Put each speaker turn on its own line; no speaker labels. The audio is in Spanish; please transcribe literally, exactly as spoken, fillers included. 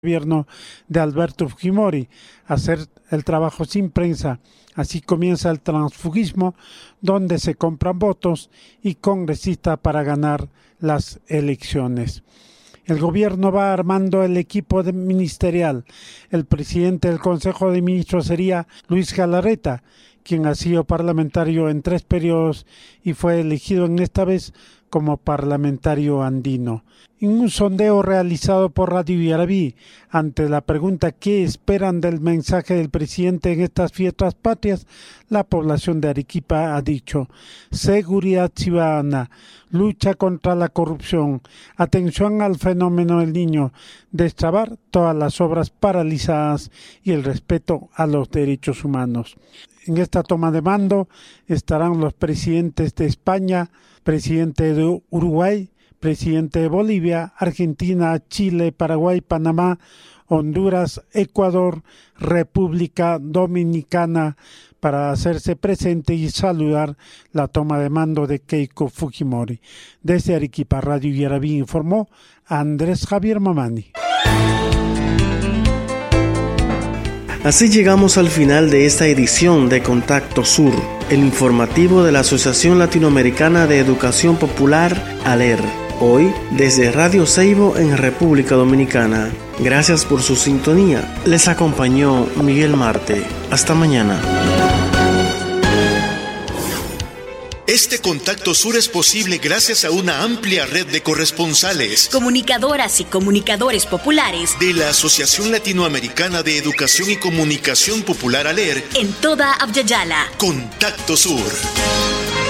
gobierno de Alberto Fujimori, hacer el trabajo sin prensa. Así comienza el transfugismo, donde se compran votos y congresistas para ganar las elecciones. El gobierno va armando el equipo ministerial. El presidente del Consejo de Ministros sería Luis Galarreta, quien ha sido parlamentario en tres periodos y fue elegido en esta vez como parlamentario andino. En un sondeo realizado por Radio Yarabí, ante la pregunta ¿qué esperan del mensaje del presidente en estas fiestas patrias?, la población de Arequipa ha dicho: seguridad ciudadana, lucha contra la corrupción, atención al fenómeno del Niño, destrabar todas las obras paralizadas y el respeto a los derechos humanos. En esta toma de mando estarán los presidentes de España, presidente de Uruguay, presidente de Bolivia, Argentina, Chile, Paraguay, Panamá, Honduras, Ecuador, República Dominicana, para hacerse presente y saludar la toma de mando de Keiko Fujimori. Desde Arequipa, Radio Yarabí informó Andrés Javier Mamani.
Así llegamos al final de esta edición de Contacto Sur, el informativo de la Asociación Latinoamericana de Educación Popular, ALER. Hoy, desde Radio Seibo en República Dominicana. Gracias por su sintonía. Les acompañó Miguel Marte. Hasta mañana.
Este Contacto Sur es posible gracias a una amplia red de corresponsales,
comunicadoras y comunicadores populares
de la Asociación Latinoamericana de Educación y Comunicación Popular, ALER,
en toda Abya Yala.
Contacto Sur.